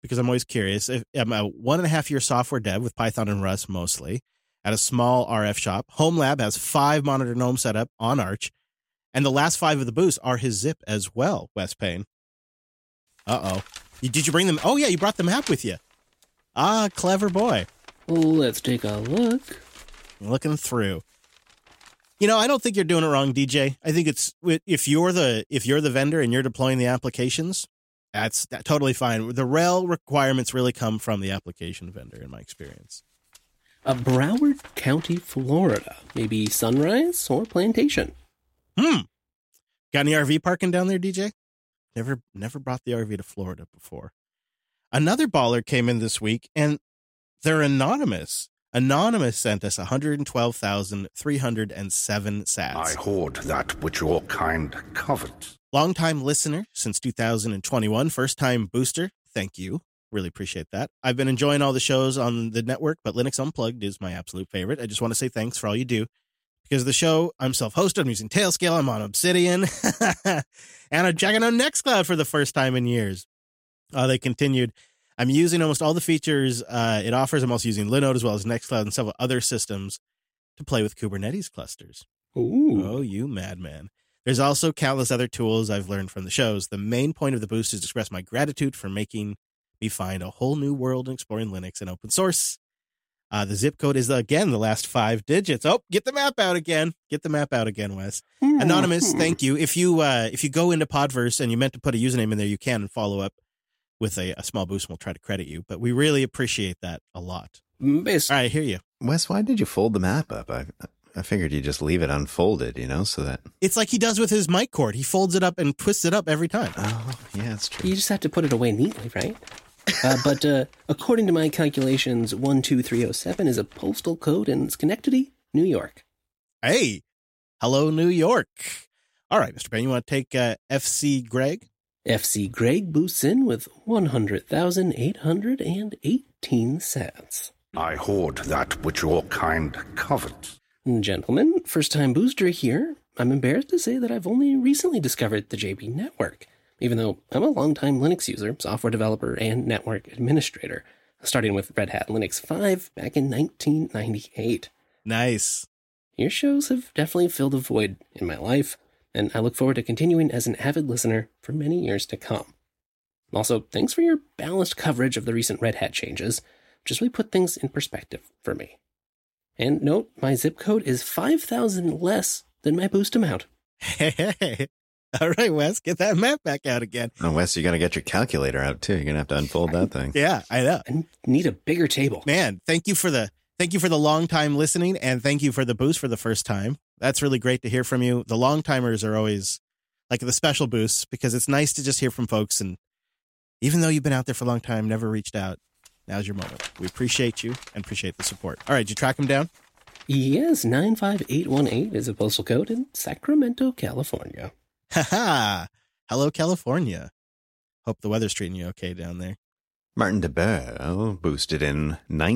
because I'm always curious. I'm a 1.5-year software dev with Python and Rust mostly at a small RF shop. Home Lab has 5 monitor GNOME set up on Arch, and the last 5 of the boosts are his zip as well, Wes Payne. Uh-oh. Did you bring them? Oh, yeah, you brought the map with you. Ah, clever boy. Let's take a look. Looking through. You know, I don't think you're doing it wrong, DJ. I think it's if you're the vendor and you're deploying the applications, that's totally fine. The RHEL requirements really come from the application vendor, in my experience. Broward County, Florida. Maybe Sunrise or Plantation. Got any RV parking down there, DJ? Never brought the RV to Florida before. Another baller came in this week, and they're anonymous. Anonymous sent us 112,307 sats. I hoard that which your kind covet. Longtime listener since 2021, first-time booster. Thank you. Really appreciate that. I've been enjoying all the shows on the network, but Linux Unplugged is my absolute favorite. I just want to say thanks for all you do. Because of the show, I'm self-hosted. I'm using Tailscale. I'm on Obsidian. And I'm checking out Nextcloud for the first time in years. They continued. I'm using almost all the features it offers. I'm also using Linode as well as Nextcloud and several other systems to play with Kubernetes clusters. Ooh. Oh, you madman. There's also countless other tools I've learned from the shows. The main point of the boost is to express my gratitude for making me find a whole new world in exploring Linux and open source. The zip code is, again, the last 5 digits. Oh, get the map out again. Get the map out again, Wes. Anonymous, thank you. If you go into Podverse and you meant to put a username in there, you can follow up with a small boost, and we'll try to credit you. But we really appreciate that a lot. All right, I hear you. Wes, why did you fold the map up? I figured you just leave it unfolded, so that... It's like he does with his mic cord. He folds it up and twists it up every time. Oh, yeah, that's true. You just have to put it away neatly, right? But according to my calculations, 12307 is a postal code in Schenectady, New York. Hey, hello, New York. All right, Mr. Payne, you want to take FC Greg? FC Greg boosts in with 100,818 sats. I hoard that which your kind covet. Gentlemen, first-time booster here. I'm embarrassed to say that I've only recently discovered the JB Network, even though I'm a longtime Linux user, software developer, and network administrator, starting with Red Hat Linux 5 back in 1998. Nice. Your shows have definitely filled a void in my life, and I look forward to continuing as an avid listener for many years to come. Also, thanks for your balanced coverage of the recent Red Hat changes, which has really put things in perspective for me. And note, my zip code is 5,000 less than my boost amount. Hey. All right, Wes, get that map back out again. Oh, Wes, you got to get your calculator out, too. You're going to have to unfold that thing. Yeah, I know. I need a bigger table. Man, thank you for the long time listening, and thank you for the boost for the first time. That's really great to hear from you. The long timers are always like the special boosts because it's nice to just hear from folks. And even though you've been out there for a long time, never reached out, now's your moment. We appreciate you and appreciate the support. All right, did you track them down? Yes, 95818 is a postal code in Sacramento, California. Ha! Hello, California. Hope the weather's treating you okay down there. Martin DeBerro boosted in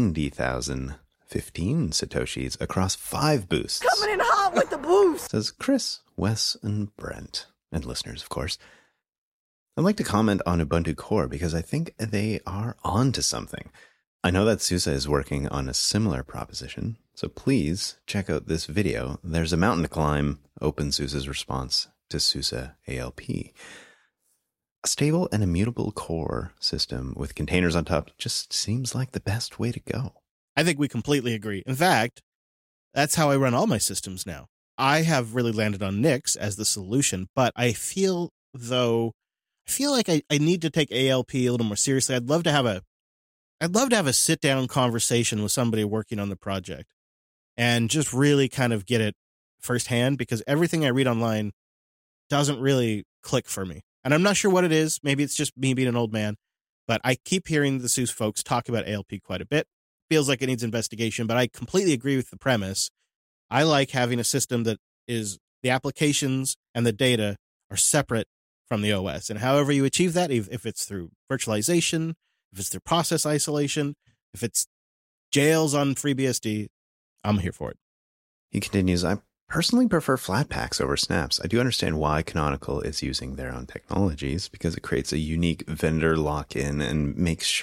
90,015 Satoshis across 5 boosts. Coming in hot with the boost! Says Chris, Wes, and Brent. And listeners, of course. I'd like to comment on Ubuntu Core because I think they are on to something. I know that SUSE is working on a similar proposition, so please check out this video. There's a mountain to climb, OpenSUSE's response to SUSE ALP. A stable and immutable core system with containers on top just seems like the best way to go. I think we completely agree. In fact, that's how I run all my systems now. I have really landed on Nix as the solution, but I feel like I need to take ALP a little more seriously. I'd love to have a sit-down conversation with somebody working on the project and just really kind of get it firsthand because everything I read online doesn't really click for me. And I'm not sure what it is. Maybe it's just me being an old man, but I keep hearing the SUSE folks talk about ALP quite a bit. Feels like it needs investigation, but I completely agree with the premise. I like having a system that is the applications and the data are separate from the OS. And however you achieve that, if it's through virtualization, if it's through process isolation, if it's jails on FreeBSD, I'm here for it. He continues, I personally prefer Flatpaks over snaps. I do understand why Canonical is using their own technologies because it creates a unique vendor lock-in and makes